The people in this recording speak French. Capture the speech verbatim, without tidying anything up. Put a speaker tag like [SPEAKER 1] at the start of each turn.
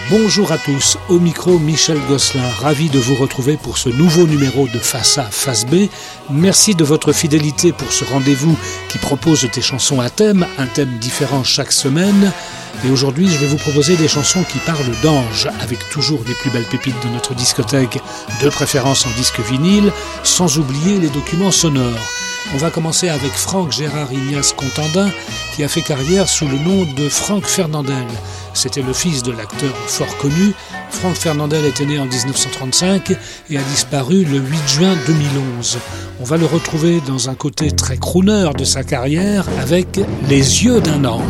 [SPEAKER 1] Bonjour à tous, au micro Michel Gosselin, ravi de vous retrouver pour ce nouveau numéro de Face A, Face B. Merci de votre fidélité pour ce rendez-vous qui propose des chansons à thème, un thème différent chaque semaine. Et aujourd'hui, je vais vous proposer des chansons qui parlent d'anges, avec toujours les plus belles pépites de notre discothèque, de préférence en disque vinyle, sans oublier les documents sonores. On va commencer avec Franck Gérard Ignace Contandin, qui a fait carrière sous le nom de Franck Fernandel. C'était le fils de l'acteur fort connu. Franck Fernandel était né en dix-neuf cent trente-cinq et a disparu le huit juin deux mille onze. On va le retrouver dans un côté très crooner de sa carrière avec Les yeux d'un ange.